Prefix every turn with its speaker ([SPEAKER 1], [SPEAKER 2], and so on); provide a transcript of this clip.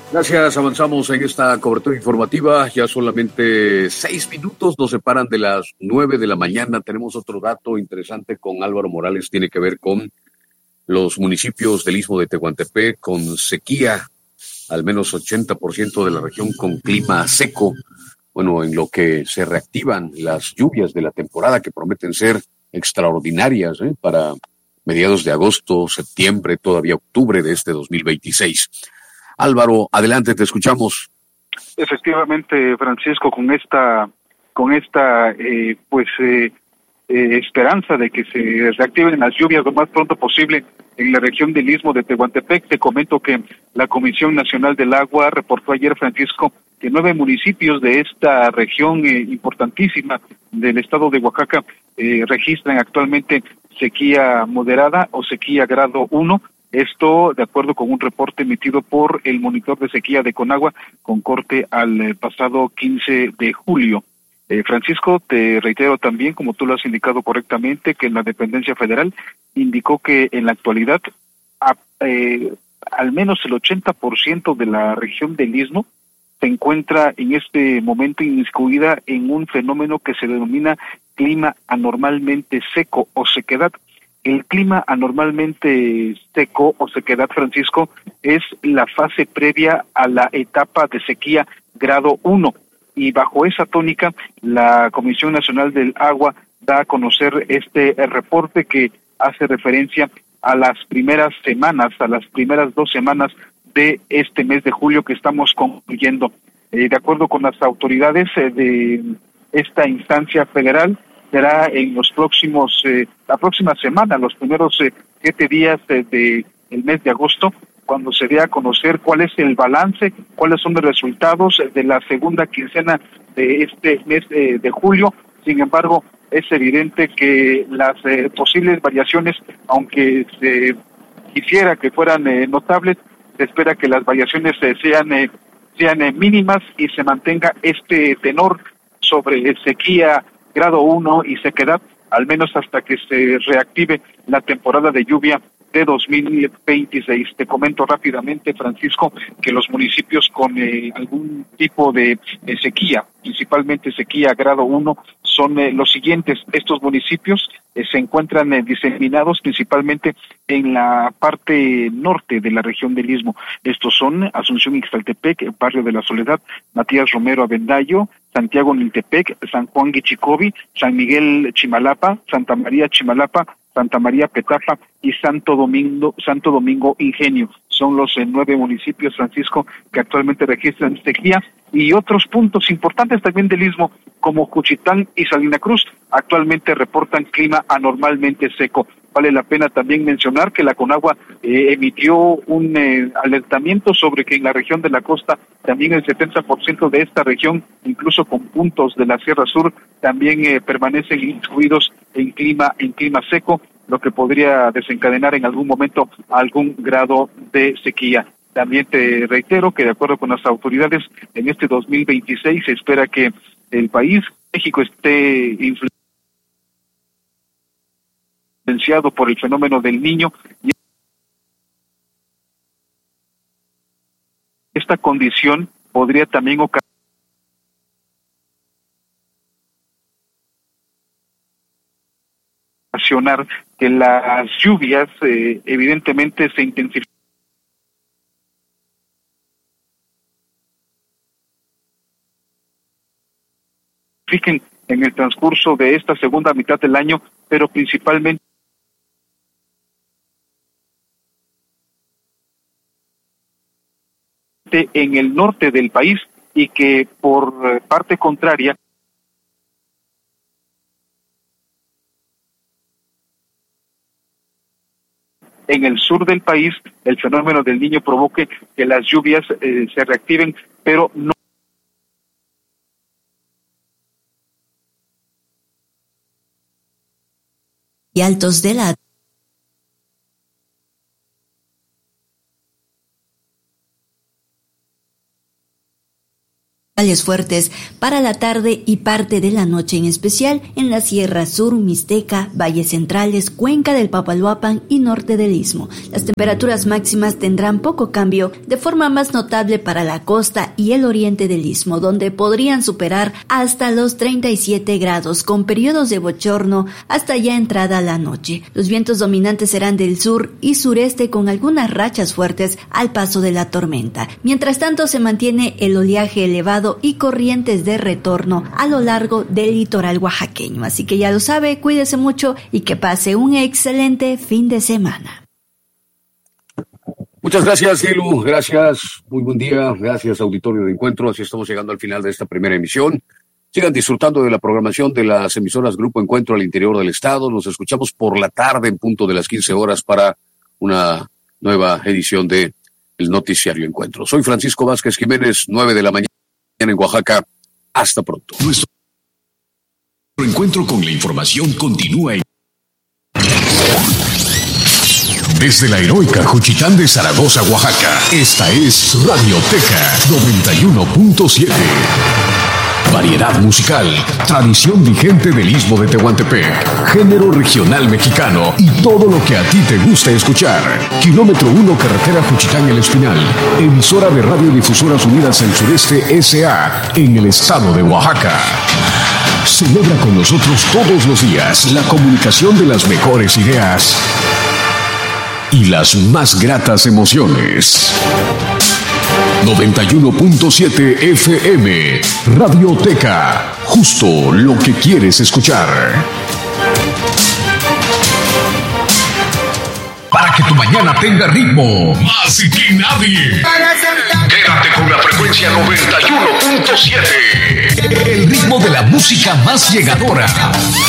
[SPEAKER 1] Gracias, avanzamos en esta cobertura informativa. Ya solamente 6 minutos nos separan de las 9 de la mañana. Tenemos otro dato interesante con Álvaro Morales. Tiene que ver con los municipios del Istmo de Tehuantepec con sequía, al menos 80% de la región con clima seco. Bueno, en lo que se reactivan las lluvias de la temporada que prometen ser extraordinarias, para mediados de agosto, septiembre, todavía octubre de este 2026. Álvaro, adelante, te escuchamos.
[SPEAKER 2] Efectivamente, Francisco, con esta esperanza de que se reactiven las lluvias lo más pronto posible en la región del Istmo de Tehuantepec, te comento que la Comisión Nacional del Agua reportó ayer, Francisco, que 9 municipios de esta región importantísima del estado de Oaxaca registran actualmente sequía moderada o sequía grado 1. Esto de acuerdo con un reporte emitido por el monitor de sequía de Conagua con corte al pasado 15 de julio. Francisco, te reitero también, como tú lo has indicado correctamente, que la dependencia federal indicó que en la actualidad al menos el 80% de la región del Istmo se encuentra en este momento inmiscuida en un fenómeno que se denomina clima anormalmente seco o sequedad. El clima anormalmente seco o sequedad, Francisco, es la fase previa a la etapa de sequía grado 1. Y bajo esa tónica, la Comisión Nacional del Agua da a conocer este reporte que hace referencia a las primeras semanas, a las primeras 2 semanas de este mes de julio que estamos concluyendo. De acuerdo con las autoridades de esta instancia federal, será en los próximos, la próxima semana, los primeros 7 días del mes de agosto, cuando se dé a conocer cuál es el balance, cuáles son los resultados de la segunda quincena de este mes de julio. Sin embargo, es evidente que las posibles variaciones, aunque se quisiera que fueran notables, se espera que las variaciones sean mínimas y se mantenga este tenor sobre sequía grado 1 y sequedad, al menos hasta que se reactive la temporada de lluvia de 2026. Te comento rápidamente, Francisco, que los municipios con algún tipo de sequía, principalmente sequía grado 1, son los siguientes. Estos municipios se encuentran diseminados principalmente en la parte norte de la región del Istmo. Estos son Asunción Ixtaltepec, Barrio de la Soledad, Matías Romero Avendaño, Santiago Niltepec, San Juan Guichicobi, San Miguel Chimalapa, Santa María Chimalapa, Santa María Petapa y Santo Domingo Ingenio. Son los 9 municipios, Francisco, que actualmente registran sequía, y otros puntos importantes también del Istmo, como Juchitán y Salina Cruz, actualmente reportan clima anormalmente seco. Vale la pena también mencionar que la Conagua emitió un alertamiento sobre que en la región de la costa también el 70% de esta región, incluso con puntos de la Sierra Sur, también permanecen incluidos en clima seco, lo que podría desencadenar en algún momento algún grado de sequía. También te reitero que de acuerdo con las autoridades, en este 2026 se espera que el país, México, esté influenciado por el fenómeno del Niño, y esta condición podría también ocasionar que las lluvias evidentemente se intensifiquen en el transcurso de esta segunda mitad del año, pero principalmente en el norte del país, y que por parte contraria en el sur del país el fenómeno del Niño provoque que las lluvias se reactiven, pero no
[SPEAKER 3] y altos de la fuertes para la tarde y parte de la noche, en especial en la Sierra Sur, Mixteca, Valles Centrales, Cuenca del Papaloapan y norte del Istmo. Las temperaturas máximas tendrán poco cambio, de forma más notable para la costa y el oriente del Istmo, donde podrían superar hasta los 37 grados, con periodos de bochorno hasta ya entrada la noche. Los vientos dominantes serán del sur y sureste, con algunas rachas fuertes al paso de la tormenta. Mientras tanto, se mantiene el oleaje elevado y corrientes de retorno a lo largo del litoral oaxaqueño. Así que ya lo sabe, cuídese mucho y que pase un excelente fin de semana.
[SPEAKER 1] Muchas gracias, Lilu. Gracias. Muy buen día. Gracias, auditorio de Encuentro. Así estamos llegando al final de esta primera emisión. Sigan disfrutando de la programación de las emisoras Grupo Encuentro al interior del estado. Nos escuchamos por la tarde en punto de las 15 horas para una nueva edición de el Noticiario Encuentro. Soy Francisco Vázquez Jiménez, 9 de la mañana en Oaxaca. Hasta pronto.
[SPEAKER 4] Nuestro encuentro con la información continúa. Desde la heroica Juchitán de Zaragoza, Oaxaca, esta es Radioteca 91.7. Variedad musical, tradición vigente del Istmo de Tehuantepec, género regional mexicano y todo lo que a ti te gusta escuchar. Kilómetro 1, carretera Juchitán El Espinal, emisora de Radiodifusoras Unidas del Sureste S.A. en el estado de Oaxaca. Celebra con nosotros todos los días la comunicación de las mejores ideas y las más gratas emociones. 91.7 FM, Radioteca, justo lo que quieres escuchar. Para que tu mañana tenga ritmo, más que nadie. Quédate con la frecuencia 91.7. El ritmo de la música más llegadora.